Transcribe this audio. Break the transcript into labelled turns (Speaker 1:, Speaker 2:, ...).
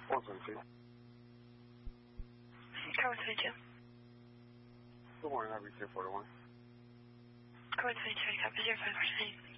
Speaker 1: 422.
Speaker 2: Car 122.
Speaker 1: Good morning, I'll be 241.
Speaker 2: Car 122, copy 0549.